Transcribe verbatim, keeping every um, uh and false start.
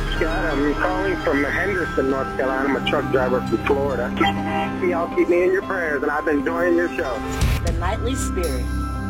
Scott. I'm calling from Henderson, North Carolina. I'm a truck driver from Florida. Y'all keep me in your prayers, and I've been enjoying your show. The Nightly Spirit